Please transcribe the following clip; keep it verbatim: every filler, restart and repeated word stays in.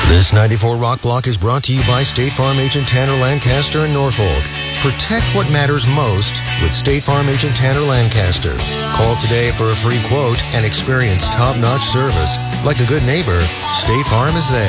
This ninety-four Rock Block is brought to you by State Farm agent Tanner Lancaster in Norfolk. Protect what matters most with State Farm agent Tanner Lancaster. Call today for a free quote and experience top-notch service. Like a good neighbor, State Farm is there.